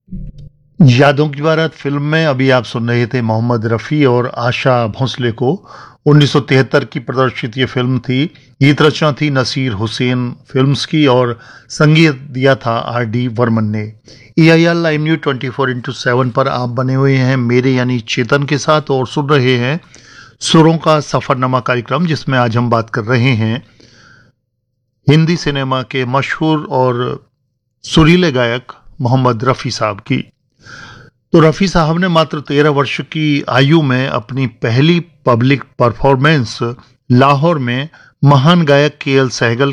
यादों की बारात फिल्म में अभी आप सुन रहे थे मोहम्मद रफ़ी और आशा भोसले को। 1973 की प्रदर्शित ये फिल्म थी। गीत रचना थी नसीर हुसैन फिल्म्स की और संगीत दिया था R.D. बर्मन ने। EIL लाइव न्यू 24x7 पर आप बने हुए हैं मेरे यानी चेतन के साथ और सुन रहे हैं सुरों का सफरनामा कार्यक्रम, जिसमें आज हम बात कर रहे हैं हिंदी सिनेमा के मशहूर और सुरीले गायक मोहम्मद रफ़ी साहब की। तो रफ़ी साहब ने मात्र 13 वर्ष की आयु में अपनी पहली पब्लिक परफॉर्मेंस लाहौर में महान गायक KL सहगल